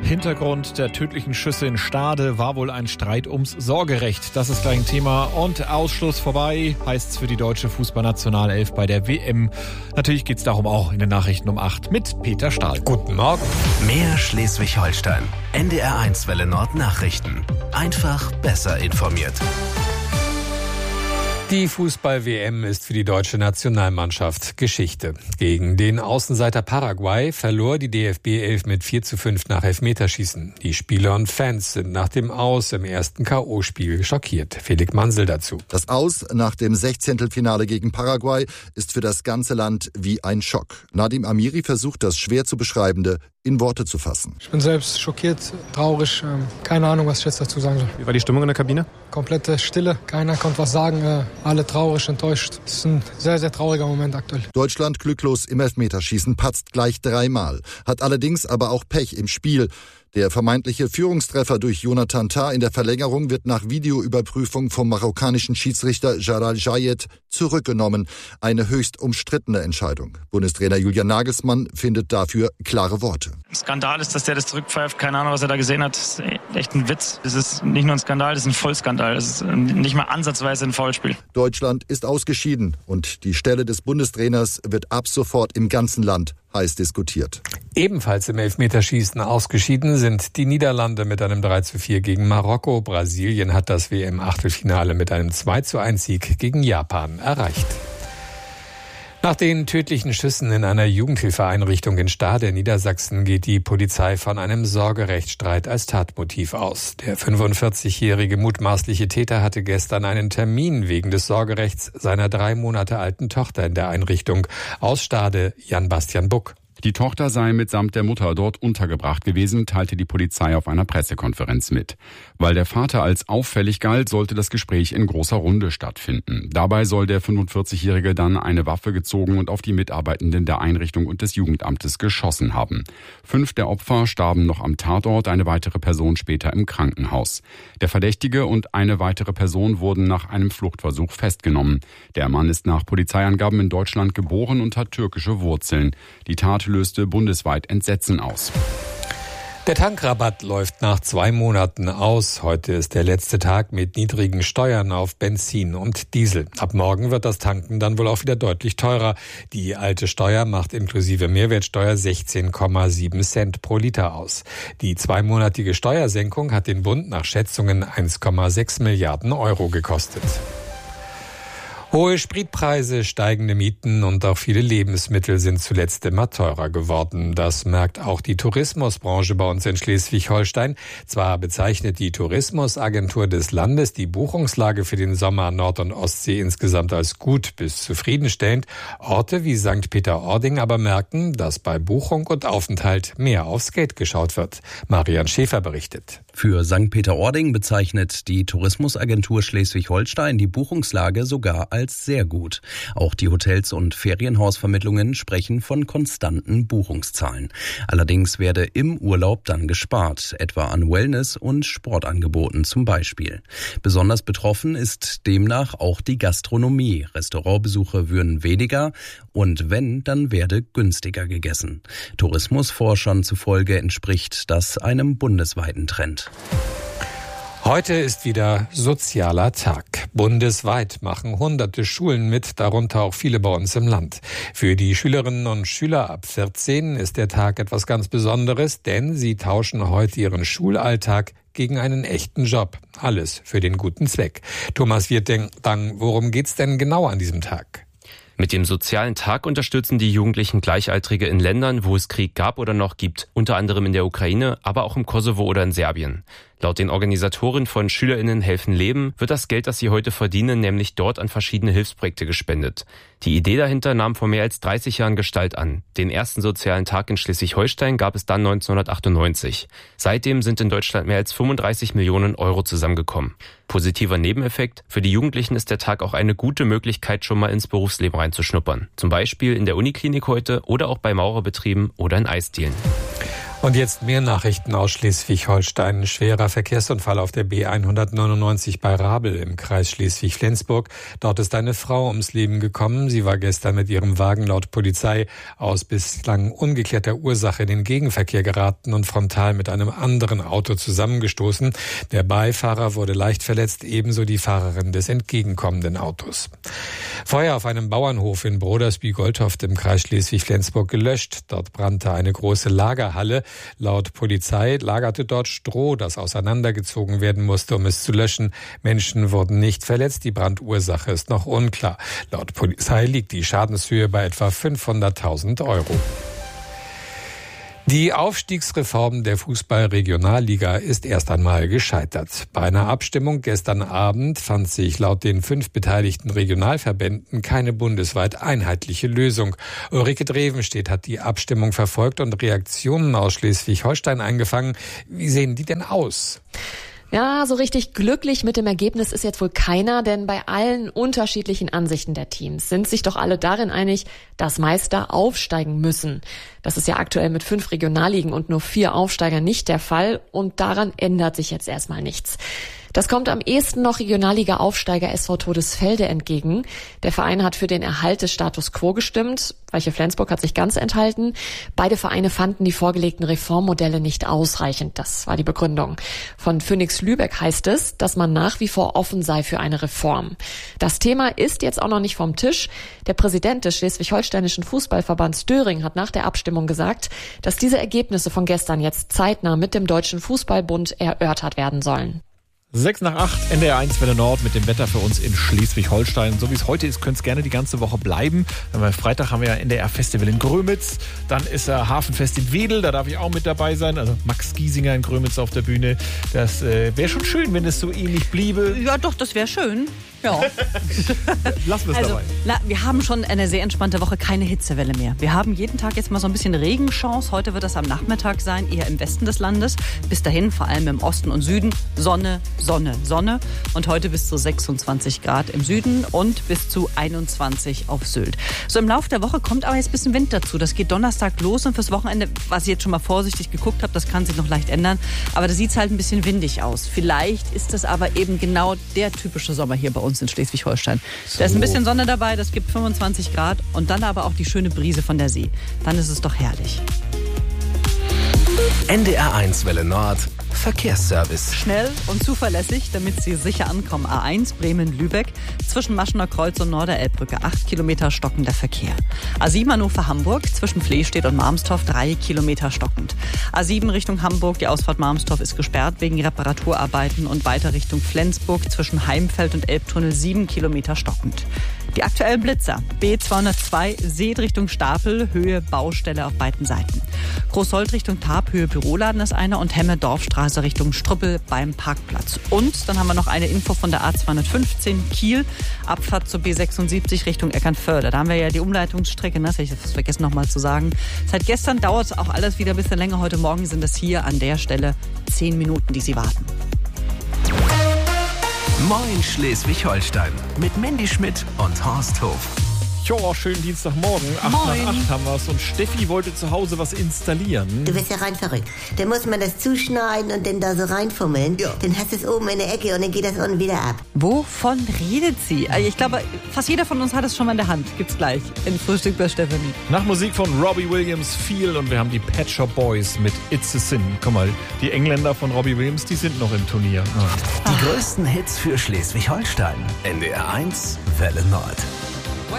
Hintergrund der tödlichen Schüsse in Stade war wohl ein Streit ums Sorgerecht. Das ist gleich ein Thema. Und Ausschluss vorbei heißt's für die deutsche Fußballnationalelf bei der WM. Natürlich geht's darum auch in den Nachrichten um 8 mit Peter Stahl. Guten Morgen. Mehr Schleswig-Holstein. NDR1 Welle Nord Nachrichten. Einfach besser informiert. Die Fußball-WM ist für die deutsche Nationalmannschaft Geschichte. Gegen den Außenseiter Paraguay verlor die DFB 11 mit 4:5 nach Elfmeterschießen. Die Spieler und Fans sind nach dem Aus im ersten K.O.-Spiel schockiert. Felix Mansel dazu. Das Aus nach dem 16. Finale gegen Paraguay ist für das ganze Land wie ein Schock. Nadim Amiri versucht, das schwer zu Beschreibende in Worte zu fassen. Ich bin selbst schockiert, traurig, keine Ahnung, was ich jetzt dazu sagen soll. Wie war die Stimmung in der Kabine? Komplette Stille, keiner konnte was sagen, alle traurig, enttäuscht. Es ist ein sehr, sehr trauriger Moment aktuell. Deutschland glücklos im Elfmeterschießen, patzt gleich 3-mal, hat allerdings aber auch Pech im Spiel. Der vermeintliche Führungstreffer durch Jonathan Tah in der Verlängerung wird nach Videoüberprüfung vom marokkanischen Schiedsrichter Jalal Jayed zurückgenommen. Eine höchst umstrittene Entscheidung. Bundestrainer Julian Nagelsmann findet dafür klare Worte. Skandal ist, dass der das zurückpfeift. Keine Ahnung, was er da gesehen hat. Das ist echt ein Witz. Das ist nicht nur ein Skandal, das ist ein Vollskandal. Das ist nicht mal ansatzweise ein Foulspiel. Deutschland ist ausgeschieden und die Stelle des Bundestrainers wird ab sofort im ganzen Land heiß diskutiert. Ebenfalls im Elfmeterschießen ausgeschieden sind die Niederlande mit einem 3:4 gegen Marokko. Brasilien hat das WM-Achtelfinale mit einem 2:1-Sieg gegen Japan erreicht. Nach den tödlichen Schüssen in einer Jugendhilfeeinrichtung in Stade in Niedersachsen geht die Polizei von einem Sorgerechtsstreit als Tatmotiv aus. Der 45-jährige mutmaßliche Täter hatte gestern einen Termin wegen des Sorgerechts seiner 3 Monate alten Tochter in der Einrichtung. Aus Stade, Jan-Bastian Buck. Die Tochter sei mitsamt der Mutter dort untergebracht gewesen, teilte die Polizei auf einer Pressekonferenz mit. Weil der Vater als auffällig galt, sollte das Gespräch in großer Runde stattfinden. Dabei soll der 45-Jährige dann eine Waffe gezogen und auf die Mitarbeitenden der Einrichtung und des Jugendamtes geschossen haben. 5 der Opfer starben noch am Tatort, eine weitere Person später im Krankenhaus. Der Verdächtige und eine weitere Person wurden nach einem Fluchtversuch festgenommen. Der Mann ist nach Polizeiangaben in Deutschland geboren und hat türkische Wurzeln. Die Tat löste bundesweit Entsetzen aus. Der Tankrabatt läuft nach 2 Monaten aus. Heute ist der letzte Tag mit niedrigen Steuern auf Benzin und Diesel. Ab morgen wird das Tanken dann wohl auch wieder deutlich teurer. Die alte Steuer macht inklusive Mehrwertsteuer 16,7 Cent pro Liter aus. Die 2-monatige Steuersenkung hat den Bund nach Schätzungen 1,6 Milliarden Euro gekostet. Hohe Spritpreise, steigende Mieten und auch viele Lebensmittel sind zuletzt immer teurer geworden. Das merkt auch die Tourismusbranche bei uns in Schleswig-Holstein. Zwar bezeichnet die Tourismusagentur des Landes die Buchungslage für den Sommer Nord- und Ostsee insgesamt als gut bis zufriedenstellend. Orte wie St. Peter-Ording aber merken, dass bei Buchung und Aufenthalt mehr aufs Geld geschaut wird. Marian Schäfer berichtet. Für St. Peter-Ording bezeichnet die Tourismusagentur Schleswig-Holstein die Buchungslage sogar als sehr gut. Auch die Hotels- und Ferienhausvermittlungen sprechen von konstanten Buchungszahlen. Allerdings werde im Urlaub dann gespart, etwa an Wellness- und Sportangeboten zum Beispiel. Besonders betroffen ist demnach auch die Gastronomie. Restaurantbesuche würden weniger und wenn, dann werde günstiger gegessen. Tourismusforschern zufolge entspricht das einem bundesweiten Trend. Heute ist wieder Sozialer Tag. Bundesweit machen hunderte Schulen mit, darunter auch viele bei uns im Land. Für die Schülerinnen und Schüler ab 14 ist der Tag etwas ganz Besonderes, denn sie tauschen heute ihren Schulalltag gegen einen echten Job. Alles für den guten Zweck. Thomas Wirting, worum geht's denn genau an diesem Tag? Mit dem Sozialen Tag unterstützen die Jugendlichen Gleichaltrige in Ländern, wo es Krieg gab oder noch gibt, unter anderem in der Ukraine, aber auch im Kosovo oder in Serbien. Laut den Organisatoren von SchülerInnen helfen Leben wird das Geld, das sie heute verdienen, nämlich dort an verschiedene Hilfsprojekte gespendet. Die Idee dahinter nahm vor mehr als 30 Jahren Gestalt an. Den ersten Sozialen Tag in Schleswig-Holstein gab es dann 1998. Seitdem sind in Deutschland mehr als 35 Millionen Euro zusammengekommen. Positiver Nebeneffekt: Für die Jugendlichen ist der Tag auch eine gute Möglichkeit, schon mal ins Berufsleben reinzuschnuppern. Zum Beispiel in der Uniklinik heute oder auch bei Maurerbetrieben oder in Eisdielen. Und jetzt mehr Nachrichten aus Schleswig-Holstein. Ein schwerer Verkehrsunfall auf der B199 bei Rabel im Kreis Schleswig-Flensburg. Dort ist eine Frau ums Leben gekommen. Sie war gestern mit ihrem Wagen laut Polizei aus bislang ungeklärter Ursache in den Gegenverkehr geraten und frontal mit einem anderen Auto zusammengestoßen. Der Beifahrer wurde leicht verletzt, ebenso die Fahrerin des entgegenkommenden Autos. Feuer auf einem Bauernhof in Brodersby-Goldhoft im Kreis Schleswig-Flensburg gelöscht. Dort brannte eine große Lagerhalle. Laut Polizei lagerte dort Stroh, das auseinandergezogen werden musste, um es zu löschen. Menschen wurden nicht verletzt. Die Brandursache ist noch unklar. Laut Polizei liegt die Schadenshöhe bei etwa 500.000 €. Die Aufstiegsreform der Fußball-Regionalliga ist erst einmal gescheitert. Bei einer Abstimmung gestern Abend fand sich laut den 5 beteiligten Regionalverbänden keine bundesweit einheitliche Lösung. Ulrike Drevenstedt hat die Abstimmung verfolgt und Reaktionen aus Schleswig-Holstein eingefangen. Wie sehen die denn aus? Ja, so richtig glücklich mit dem Ergebnis ist jetzt wohl keiner, denn bei allen unterschiedlichen Ansichten der Teams sind sich doch alle darin einig, dass Meister aufsteigen müssen. Das ist ja aktuell mit 5 Regionalligen und nur 4 Aufsteiger nicht der Fall und daran ändert sich jetzt erstmal nichts. Das kommt am ehesten noch Regionalliga-Aufsteiger SV Todesfelde entgegen. Der Verein hat für den Erhalt des Status Quo gestimmt. Weiche Flensburg hat sich ganz enthalten. Beide Vereine fanden die vorgelegten Reformmodelle nicht ausreichend. Das war die Begründung. Von Phoenix Lübeck heißt es, dass man nach wie vor offen sei für eine Reform. Das Thema ist jetzt auch noch nicht vom Tisch. Der Präsident des Schleswig-Holsteinischen Fußballverbands Döring hat nach der Abstimmung gesagt, dass diese Ergebnisse von gestern jetzt zeitnah mit dem Deutschen Fußballbund erörtert werden sollen. 6 nach 8, NDR 1 Welle Nord mit dem Wetter für uns in Schleswig-Holstein. So wie es heute ist, könnte es gerne die ganze Woche bleiben. Freitag haben wir ja NDR Festival in Grömitz. Dann ist Hafenfest in Wedel, da darf ich auch mit dabei sein. Also Max Giesinger in Grömitz auf der Bühne. Das wäre schon schön, wenn es so ähnlich bliebe. Ja doch, das wäre schön. Ja. Lassen wir es dabei. Wir haben schon eine sehr entspannte Woche, keine Hitzewelle mehr. Wir haben jeden Tag jetzt mal so ein bisschen Regenchance. Heute wird das am Nachmittag sein, eher im Westen des Landes. Bis dahin vor allem im Osten und Süden Sonne, Sonne, Sonne. Und heute bis zu 26 Grad im Süden und bis zu 21 auf Sylt. So im Laufe der Woche kommt aber jetzt ein bisschen Wind dazu. Das geht Donnerstag los und fürs Wochenende, was ich jetzt schon mal vorsichtig geguckt habe, das kann sich noch leicht ändern. Aber da sieht es halt ein bisschen windig aus. Vielleicht ist das aber eben genau der typische Sommer hier bei uns in Schleswig-Holstein. Da ist ein bisschen Sonne dabei, das gibt 25 Grad und dann aber auch die schöne Brise von der See. Dann ist es doch herrlich. NDR 1 Welle Nord Verkehrsservice. Schnell und zuverlässig, damit Sie sicher ankommen. A1 Bremen-Lübeck zwischen Maschener Kreuz und Norderelbbrücke 8 Kilometer stockender Verkehr. A7 Hannover-Hamburg zwischen Flehstedt und Marmstorf 3 Kilometer stockend. A7 Richtung Hamburg, die Ausfahrt Marmstorf ist gesperrt wegen Reparaturarbeiten und weiter Richtung Flensburg zwischen Heimfeld und Elbtunnel 7 Kilometer stockend. Die aktuellen Blitzer. B202 Seed Richtung Stapel, Höhe Baustelle auf beiden Seiten. Großsold Richtung Tarp, Höhe Büroladen ist einer und Hemme-Dorfstraße Richtung Strüppel beim Parkplatz. Und dann haben wir noch eine Info von der A215 Kiel, Abfahrt zur B76 Richtung Eckernförde. Da haben wir ja die Umleitungsstrecke, das hätte ich fast vergessen nochmal zu sagen. Seit gestern dauert es auch alles wieder ein bisschen länger. Heute Morgen sind es hier an der Stelle 10 Minuten, die Sie warten. Moin Schleswig-Holstein mit Mandy Schmidt und Horst Hof. Ja, schönen Dienstagmorgen. 8 nach 8 haben wir es. Und Steffi wollte zu Hause was installieren. Du bist ja rein verrückt. Da muss man das zuschneiden und dann da so reinfummeln. Ja. Dann hast du es oben in der Ecke und dann geht das unten wieder ab. Wovon redet sie? Ich glaube, fast jeder von uns hat es schon mal in der Hand. Gibt's gleich in Frühstück bei Stephanie. Nach Musik von Robbie Williams Feel und wir haben die Pet Shop Boys mit It's a Sin. Guck mal, die Engländer von Robbie Williams, die sind noch im Turnier. Die größten Hits für Schleswig-Holstein. NDR 1 Welle Nord.